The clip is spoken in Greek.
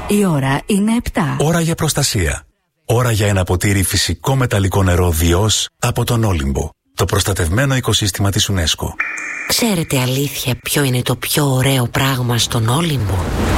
Η ώρα είναι 7. Ώρα για προστασία. Ώρα για ένα ποτήρι φυσικό μεταλλικό νερό Διός από τον Όλυμπο, το προστατευμένο οικοσύστημα της UNESCO. Ξέρετε αλήθεια ποιο είναι το πιο ωραίο πράγμα στον Όλυμπο?